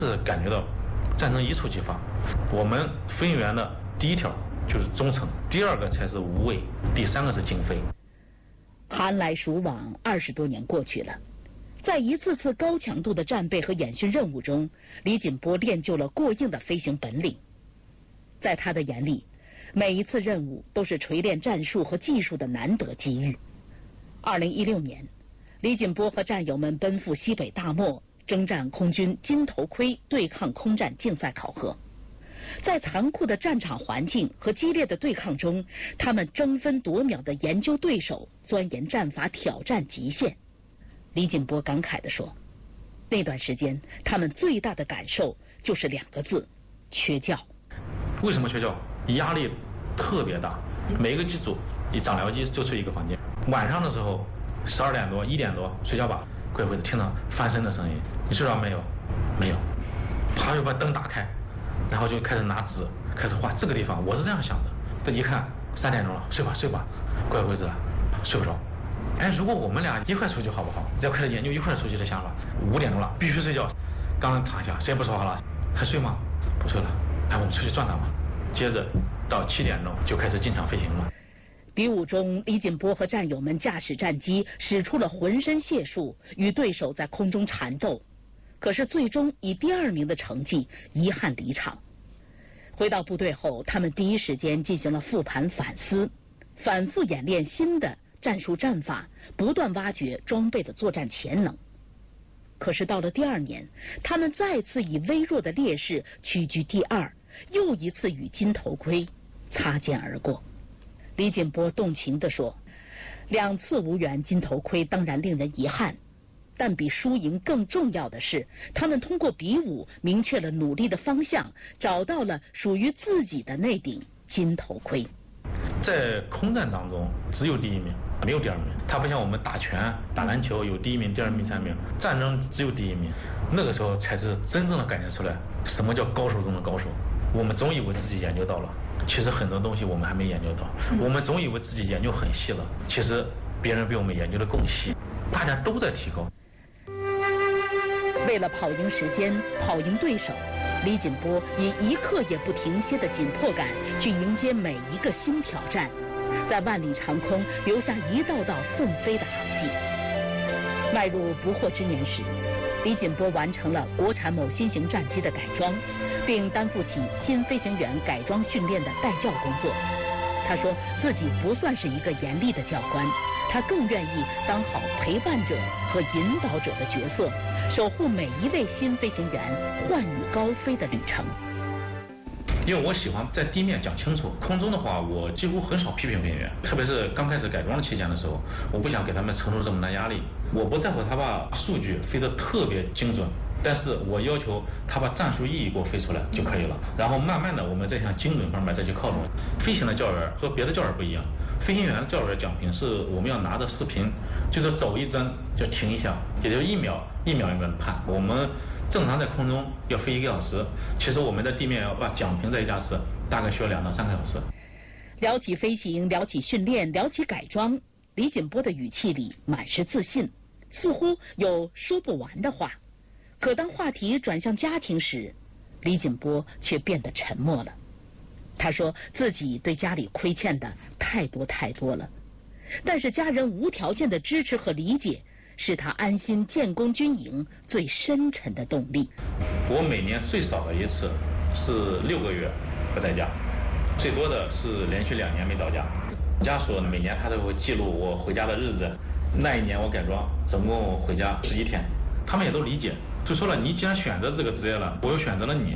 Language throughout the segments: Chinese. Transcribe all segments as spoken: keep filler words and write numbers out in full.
是感觉到战争一触即发，我们飞行员的第一条就是忠诚，第二个才是无畏，第三个是经费。 寒来暑往，二十多年过去了，在一次次高强度的战备和演训任务中，李锦波练就了过硬的飞行本领。在他的眼里，每一次任务都是锤炼战术和技术的难得机遇。二零一六年，李锦波和战友们奔赴西北大漠，征战空军金头盔对抗空战竞赛考核。在残酷的战场环境和激烈的对抗中，他们争分夺秒地研究对手，钻研战法，挑战极限。李锦波感慨地说，那段时间他们最大的感受就是两个字：缺觉。 为什么缺觉？压力特别大，每一个机组一长僚机就睡一个房间，晚上的时候十二点多一点多睡觉吧，会会听到翻身的声音，你睡着没有？没有。他就把灯打开，然后就开始拿纸开始画这个地方，我是这样想的。这一看三点钟了，睡吧睡吧，乖乖子了，睡不着。哎，如果我们俩一块出去好不好？要开始研究一块出去的想法。五点钟了，必须睡觉。刚刚躺下，谁也不说话了，还睡吗？不睡了。哎，我们出去转转吧。接着到七点钟就开始进场飞行了。 比武中，李锦波和战友们驾驶战机使出了浑身解数，与对手在空中缠斗。可是最终以第二名的成绩遗憾离场。回到部队后，他们第一时间进行了复盘反思，反复演练新的战术战法，不断挖掘装备的作战潜能。可是到了第二年，他们再次以微弱的劣势屈居第二，又一次与金头盔擦肩而过。李锦波动情地说，两次无缘金头盔当然令人遗憾，但比输赢更重要的是，他们通过比武明确了努力的方向，找到了属于自己的那顶金头盔。 在空战当中只有第一名，没有第二名。它不像我们打拳打篮球有第一名第二名第三名，战争只有第一名。那个时候才是真正的感觉出来什么叫高手中的高手。我们总以为自己研究到了，其实很多东西我们还没研究到。我们总以为自己研究很细了，其实别人比我们研究的更细，大家都在提高。 为了跑赢时间，跑赢对手，李锦波以一刻也不停歇的紧迫感去迎接每一个新挑战，在万里长空留下一道道奋飞的航迹。迈入不惑之年时，李锦波完成了国产某新型战机的改装，并担负起新飞行员改装训练的带教工作。他说自己不算是一个严厉的教官，他更愿意当好陪伴者和引导者的角色，守护每一位新飞行员幻羽高飞的旅程。 因为我喜欢在地面讲清楚，空中的话我几乎很少批评飞行员，特别是刚开始改装的期间的时候，我不想给他们承受这么大压力。我不在乎他把数据飞得特别精准，但是我要求他把战术意义给我飞出来就可以了，然后慢慢的我们再向精准方面再去靠拢。飞行的教员和别的教员不一样，飞行员的教员奖品是我们要拿着视频，就是走一帧就停一下，也就一秒一秒一秒的判。我们正常在空中要飞一个小时，其实我们在地面要把奖评再加持，大概需要两到三个小时。 聊起飞行，聊起训练，聊起改装，李锦波的语气里满是自信，似乎有说不完的话。可当话题转向家庭时，李锦波却变得沉默了。他说自己对家里亏欠的太多太多了，但是家人无条件的支持和理解是他安心建功军营最深沉的动力。 我每年最少的一次是六个月不在家，最多的是连续两年没到家。家属每年他都会记录我回家的日子，那一年我改装总共回家十一天，他们也都理解，就说了你既然选择这个职业了，我又选择了你。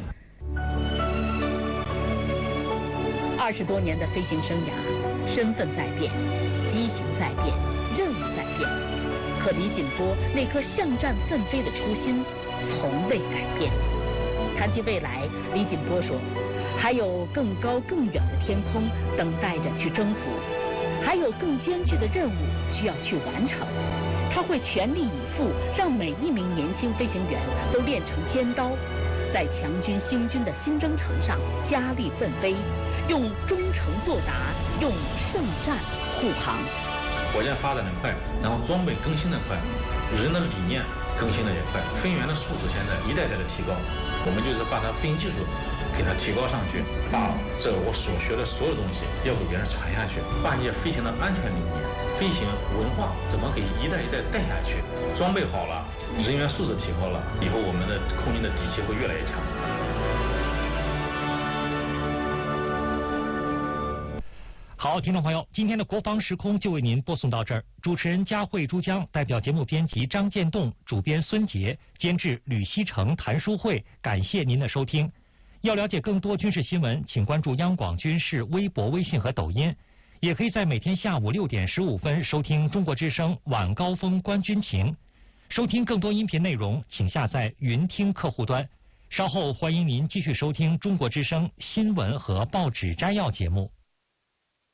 二十多年的飞行生涯，身份在变，机型在变，任务在变，可李锦波那颗向战奋飞的初心从未改变。谈及未来，李锦波说，还有更高更远的天空等待着去征服，还有更艰巨的任务需要去完成。他会全力以赴，让每一名年轻飞行员都练成尖刀，在强军兴军的新征程上加力奋飞，用忠诚作答，用胜战护航。 火箭发展的快，然后装备更新的快， 人的理念更新的也快，分员的素质现在一代代的提高，我们就是把它分技术给它提高上去，把这我所学的所有东西要给别人传下去，把一些飞行的安全理念、飞行文化怎么给一代一代带下去，装备好了，人员素质提高了，以后我们的空军的底气会越来越强。 好，听众朋友，今天的国防时空就为您播送到这儿。主持人佳慧、珠江，代表节目编辑张建栋，主编孙杰，监制吕锡成、谭书慧，感谢您的收听。要了解更多军事新闻，请关注央广军事微博、微信和抖音，也可以在每天下午六点十五分收听中国之声晚高峰观军情。收听更多音频内容，请下载云听客户端。稍后欢迎您继续收听中国之声新闻和报纸摘要节目。